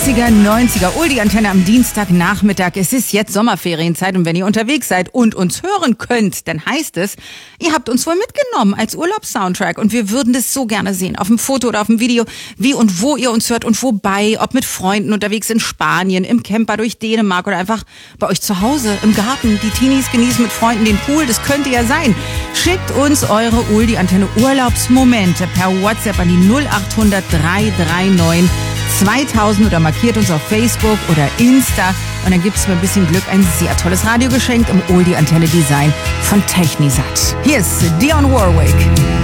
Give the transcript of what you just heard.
80er, 90er, Oldie-Antenne am Dienstagnachmittag. Es ist jetzt Sommerferienzeit und wenn ihr unterwegs seid und uns hören könnt, dann heißt es, ihr habt uns wohl mitgenommen als Urlaubssoundtrack und wir würden das so gerne sehen, auf dem Foto oder auf dem Video, wie und wo ihr uns hört und wobei, ob mit Freunden unterwegs in Spanien, im Camper durch Dänemark oder einfach bei euch zu Hause, im Garten. Die Teenies genießen mit Freunden den Pool, das könnte ja sein. Schickt uns eure Oldie-Antenne Urlaubsmomente per WhatsApp an die 0800 339 2000 oder markiert uns auf Facebook oder Insta und dann gibt's mit ein bisschen Glück ein sehr tolles Radio geschenkt im Oldie-Antenne-Design von Technisat. Hier ist Dionne Warwick.